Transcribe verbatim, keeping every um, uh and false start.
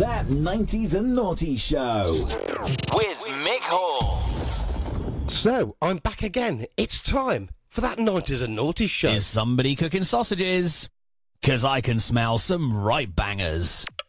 That nineties and Naughty Show with Mick Hall. So, I'm back again. It's time for That nineties and Naughty Show. Is somebody cooking sausages? 'Cause I can smell some right bangers.